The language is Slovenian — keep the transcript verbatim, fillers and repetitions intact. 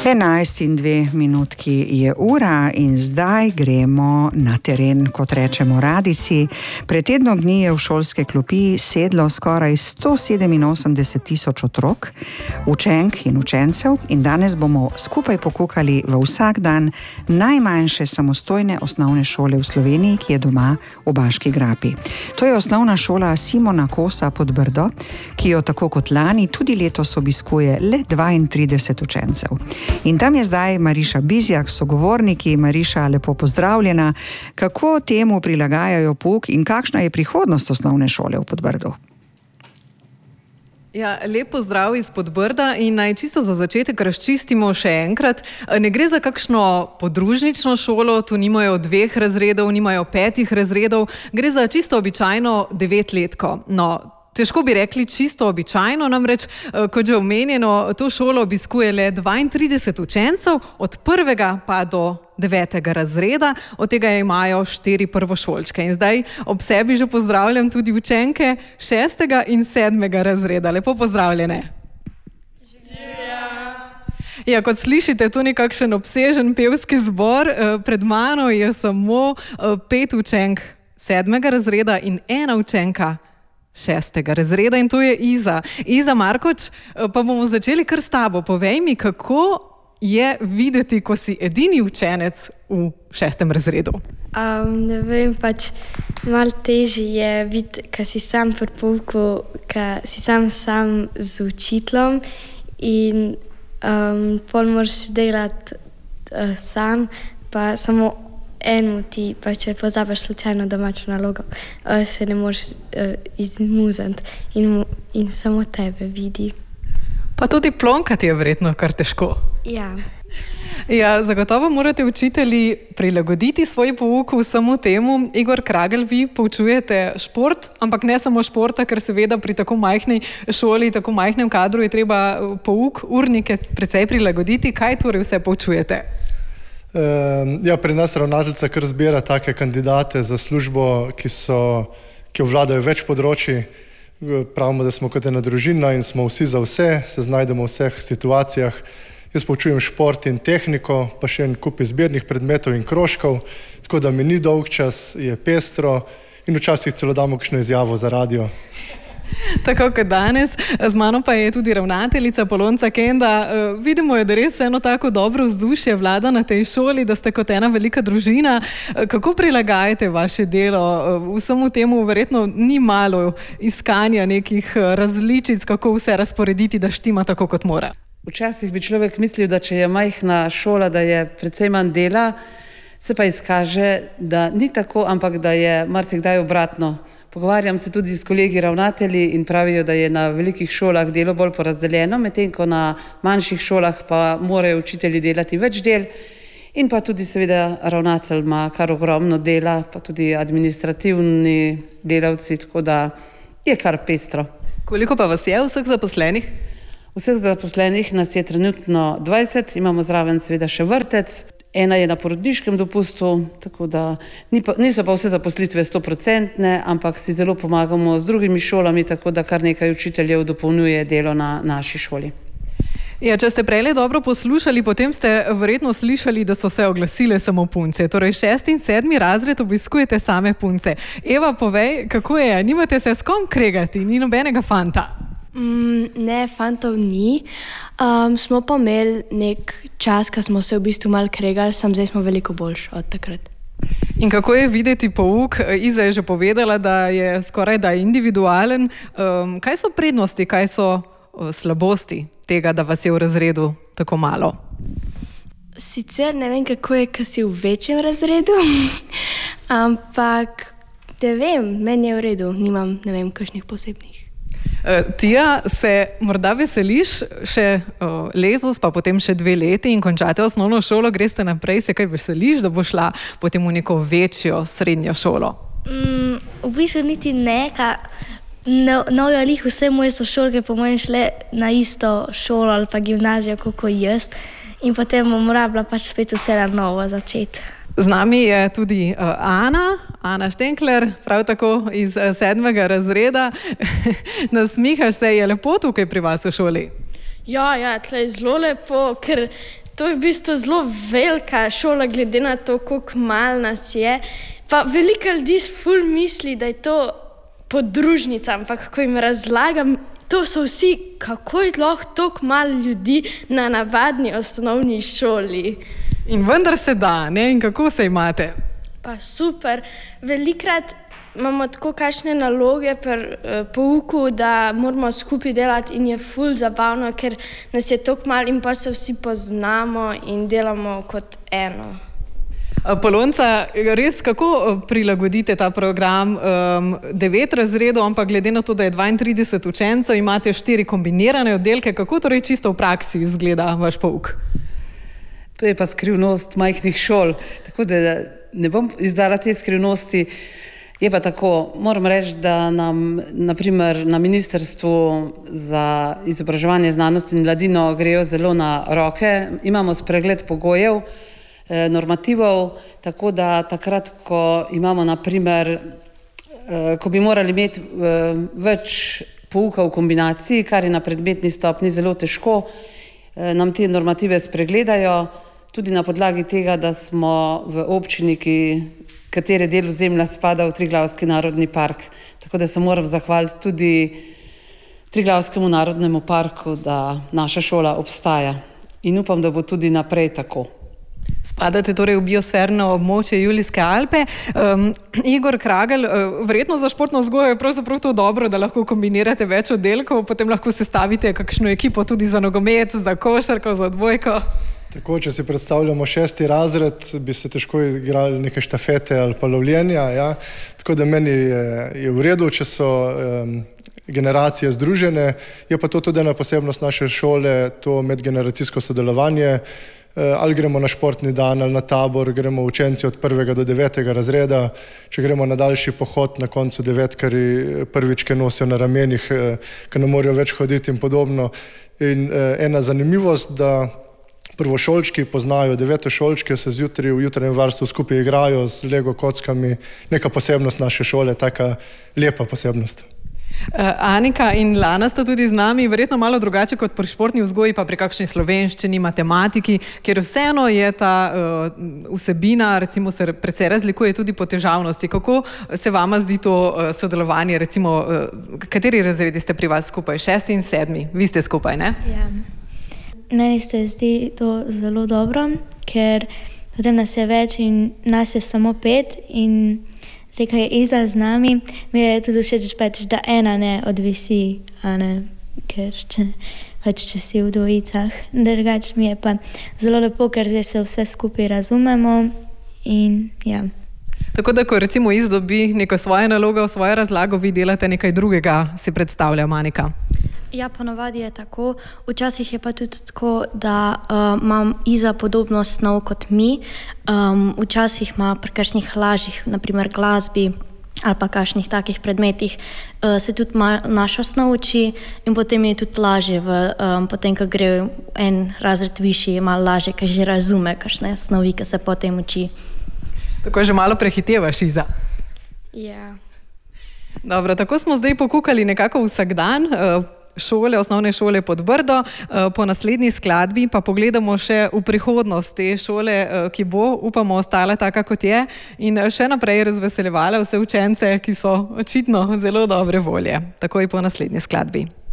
enajst in dve minutki je ura in zdaj gremo na teren, kot rečemo radijci. Pred tednom dni je v šolske klopi sedlo skoraj sto sedeminosemdeset tisoč otrok, učenk in učencev in danes bomo skupaj pokukali v vsak dan najmanjše samostojne osnovne šole v Sloveniji, ki je doma v Baški grapi. To je osnovna šola Simona Kosa pod Brdo, ki jo tako kot lani tudi letos obiskuje le dvaintrideset učencev. In tam je zdaj Mariša Bizjak, sogovorniki. Mariša, lepo pozdravljena. Kako temu prilagajajo pouk in kakšna je prihodnost osnovne šole v Podbrdu? Ja, lep pozdrav iz Podbrda in naj čisto za začetek razčistimo še enkrat. Ne gre za kakšno podružnično šolo, tu nimajo dveh razredov, nimajo petih razredov, gre za čisto običajno devetletko. No, težko bi rekli čisto običajno, namreč, kot že omenjeno, to šolo obiskuje le dvaintrideset učencev, od prvega pa do devetega razreda, od tega imajo štiri prvošolčke. In zdaj ob sebi že pozdravljam tudi učenke šestega in sedmega razreda. Lepo pozdravljene. Ja, kot slišite, to ni kakšen obsežen pevski zbor. Pred mano je samo pet učenk sedmega razreda in ena učenka šestega razreda in to je Iza. Iza Markoč, pa bomo začeli kar s tabo. Povej mi, kako je videti, ko si edini učenec v šestem razredu? Um, ne vem, pač malo težje je biti, ko si sam pri pouku, ko si sam sam z učiteljem in um, pol moraš delati uh, sam, pa samo eno ti, pa če pozabiš slučajno domačo nalogo, uh, se ne moreš uh, izmuzati in, in samo tebe vidi. Pa tudi plonkati je verjetno kar težko. Ja. Ja, zagotovo morate učitelji prilagoditi svoj pouk vsemu temu. Igor Kragel, vi poučujete šport, ampak ne samo športa, ker seveda pri tako majhni šoli, tako majhnem kadru je treba pouk, urnike precej prilagoditi. Kaj torej vse poučujete? Uh, ja, pri nas ravnateljica kar zbira take kandidate za službo, ki so, ki obvladajo več področij. Pravimo, da smo kot ena družina in smo vsi za vse, se znajdemo v vseh situacijah. Jaz poučujem šport in tehniko, pa še en kup izbirnih predmetov in krožkov, tako da mi ni dolg čas, je pestro in včasih celo damo kakšno izjavo za radio. Tako kot danes, z mano pa je tudi ravnateljica Polonca Kenda. Vidimo je, da res eno tako dobro vzdušje vlada na tej šoli, da ste kot ena velika družina. Kako prilagajate vaše delo? Vsemu temu verjetno ni malo iskanja nekih različic, kako vse razporediti, da štima tako, kot mora. Včasih bi človek mislil, da če je majhna šola, da je precej manj dela, se pa izkaže, da ni tako, ampak da je marsikdaj obratno. Pogovarjam se tudi s kolegi ravnatelji in pravijo, da je na velikih šolah delo bolj porazdeljeno, medtem ko na manjših šolah pa morajo učitelji delati več del in pa tudi seveda ravnatelj ima kar ogromno dela, pa tudi administrativni delavci, tako da je kar pestro. Koliko pa vas je vseh zaposlenih? Vseh zaposlenih nas je trenutno dvajset, imamo zraven seveda še vrtec. Ena je na porodniškem dopustu, tako da niso pa vse zaposlitve stoprocentne, ampak si zelo pomagamo z drugimi šolami, tako da kar nekaj učiteljev dopolnjuje delo na naši šoli. Ja, če ste prej dobro poslušali, potem ste verjetno slišali, da so se oglasile samo punce. Torej šesti in sedmi razred obiskujete same punce. Eva, povej, kako je? Nimate se s kom kregati? Ni nobenega fanta? Mm, ne, fantov ni. Um, smo pa imeli nek čas, ko smo se v bistvu malo kregali, sam zdaj smo veliko boljši od takrat. In kako je videti pouk? Iza je že povedala, da je skoraj da individualen. Um, kaj so prednosti, kaj so uh, slabosti tega, da vas je v razredu tako malo? Sicer ne vem, kako je, ko si v večjem razredu, ampak ne vem, meni je v redu, nimam, ne vem, kakšnih posebnih. Tija, se morda veseliš še uh, letos, pa potem še dve leti in končate osnovno šolo, greste naprej, se kaj veseliš, da bo šla potem v neko večjo srednjo šolo? Mm, v bistvu niti ne, ka no, no jo lih vse moje sošolke po mojem šle na isto šolo ali pa gimnazijo, kako jaz in potem bom rabila pač spet vse na novo začeti. Z nami je tudi uh, Ana, Ana Štenkler, prav tako iz uh, sedmega razreda. Nasmihaš se, je lepo tukaj pri vas v šoli? Ja, ja, tle je zelo lepo, ker to je v bistvu zelo velika šola, glede na to, koliko mal nas je. Pa veliko ljudi ful misli, da je to podružnica, ampak ko jim razlagam, to so vsi, kako je lahko toliko malo ljudi na navadni osnovni šoli. In vendar se da, ne? In kako se imate? Pa super. Velikrat imamo tako kakšne naloge pri uh, pouku, da moramo skupaj delati in je ful zabavno, ker nas je toliko malo in pa se vsi poznamo in delamo kot eno. Polonca, res kako prilagodite ta program? Um, devet razredov, ampak glede na to, da je dvaintrideset učencev, imate štiri kombinirane oddelke. Kako torej čisto v praksi izgleda vaš pouk? To je pa skrivnost majhnih šol, tako da ne bom izdala te skrivnosti. Je pa tako, moram reči, da nam naprimer na Ministrstvu za izobraževanje, znanost in mladino grejo zelo na roke. Imamo spregled pogojev, normativov, tako da takrat, ko imamo naprimer, ko bi morali imeti več pouka v kombinaciji, kar je na predmetni stopni zelo težko, nam te normative spregledajo, tudi na podlagi tega, da smo v občini, ki, katere del ozemlja spada v Triglavski narodni park. Tako da se moram zahvaliti tudi Triglavskemu narodnemu parku, da naša šola obstaja. In upam, da bo tudi naprej tako. Spadate torej v biosferno območje Julijske Alpe. Um, Igor Kragel, uh, verjetno za športno vzgojo je pravzaprav to dobro, da lahko kombinirate več oddelkov, potem lahko sestavite kakšno ekipo tudi za nogomet, za košarko, za odbojko. Tako, če si predstavljamo šesti razred, bi se težko igrali neke štafete ali pa lovljenja. Ja? Tako da meni je, je v redu, če so um, generacije združene. Je pa to tudi ena posebnost naše šole, to medgeneracijsko sodelovanje. Ali gremo na športni dan ali na tabor, gremo učenci od prvega do devetega razreda, če gremo na daljši pohod na koncu devetkari prvičke nosijo na ramenih, ker ne morajo več hoditi in podobno. In ena zanimivost, da prvošolčki poznajo devetošolčke, se zjutraj v jutranjem varstvu skupaj igrajo z Lego kockami, neka posebnost naše šole, taka lepa posebnost. Anika in Lana sta tudi z nami, verjetno malo drugače kot pri športni vzgoji, pa pri kakšni slovenščini, matematiki, ker vseeno je ta uh, vsebina, recimo, se precej razlikuje tudi po težavnosti. Kako se vama zdi to uh, sodelovanje, recimo, uh, kateri razredi ste pri vas skupaj? Šesti in sedmi? Vi ste skupaj, ne? Ja. Meni se zdi to zelo dobro, ker potem nas je več in nas je samo pet in zdaj, kaj je Iza z nami, mi je tudi všeč, pač, da ena ne odvisi, a ne, ker če, pač, če si v dvojicah. Drugače mi je pa zelo lepo, ker zdaj se vse skupaj razumemo in ja. Tako da, ko recimo Iz dobi neko svoje nalogo, svojo razlago, vi delate nekaj drugega, si predstavlja Anika. Ja, ponovadi je tako. Včasih je pa tudi tako, da uh, imam Iza podobno snov kot mi. Um, včasih ima pri kakšnih lažjih, naprimer glasbi ali pa kakšnih takih predmetih, uh, se tudi ma, naša snov uči in potem je tudi lažje, v, um, potem, ko gre en razred višji, je malo lažje, ker že razume kakšne snovi, ki se potem uči. Tako že malo prehitevaš, Iza. Ja. Dobro, tako smo zdaj pokukali nekako vsak dan. Uh, šole, osnovne šole pod Brdo. Po naslednji skladbi pa pogledamo še v prihodnost te šole, ki bo, upamo, ostala taka, kot je in še naprej razveseljevala vse učence, ki so očitno zelo dobre volje. Takoj po naslednji skladbi.